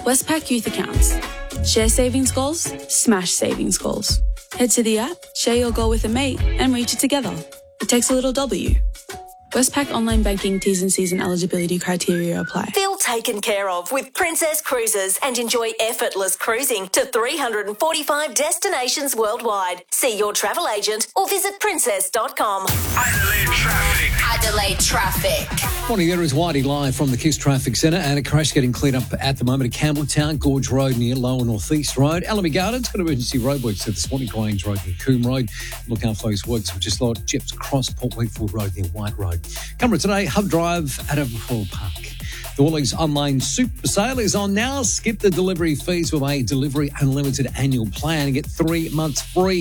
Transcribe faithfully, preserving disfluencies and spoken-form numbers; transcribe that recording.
Westpac Youth Accounts. Share savings goals, smash savings goals. Head to the app, share your goal with a mate, and reach it together. It takes a little W. Westpac Online Banking T's and C's and eligibility criteria apply. Feel taken care of with Princess Cruises and enjoy effortless cruising to three hundred forty-five destinations worldwide. See your travel agent or visit princess dot com. Adelaide traffic. Adelaide traffic. Morning, there is Whitey live from the KISS Traffic Centre, and a crash getting cleaned up at the moment at Campbelltown, Gorge Road near Lower North East Road. Alamy Gardens got emergency roadworks at the Swanee Grange Road and Coombe Road. Look out for those works, which is like Jeps Cross, Port Wheatfield Road near White Road. Coming today, Hub Drive at Overfall Park. The Woolies online super sale is on now. Skip the delivery fees with a Delivery Unlimited annual plan and get three months free.